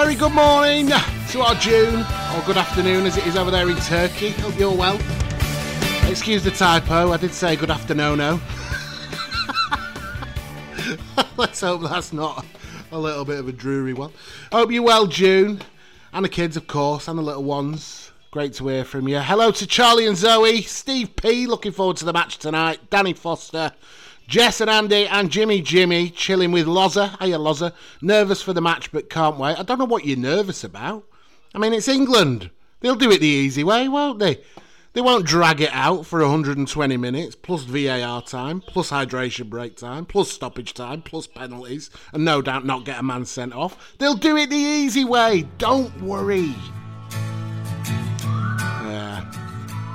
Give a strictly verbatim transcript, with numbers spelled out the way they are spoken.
very good morning to our June, or good afternoon as it is over there in Turkey. Hope you're well. Excuse the typo, I did say good afternoon. Let's hope that's not a little bit of a dreary one. Hope you're well, June, and the kids, of course, and the little ones. Great to hear from you. Hello to Charlie and Zoe, Steve P, looking forward to the match tonight, Danny Foster, Jess and Andy, and Jimmy Jimmy, chilling with Loza. Hiya, Loza. Nervous for the match, but can't wait. I don't know what you're nervous about. I mean, it's England. They'll do it the easy way, won't they? They won't drag it out for one hundred twenty minutes, plus V A R time, plus hydration break time, plus stoppage time, plus penalties, and no doubt not get a man sent off. They'll do it the easy way. Don't worry.